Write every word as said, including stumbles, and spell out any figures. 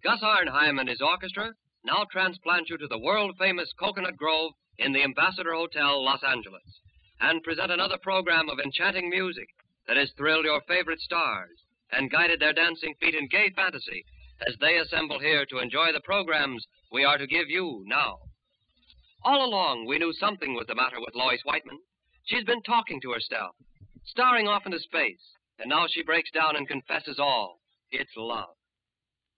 Gus Arnheim and his orchestra now transplant you to the world-famous Coconut Grove in the Ambassador Hotel, Los Angeles, and present another program of enchanting music that has thrilled your favorite stars and guided their dancing feet in gay fantasy as they assemble here to enjoy the programs we are to give you now. All along, we knew something was the matter with Lois Whiteman. She's been talking to herself, staring off into space, and now she breaks down and confesses all. It's love.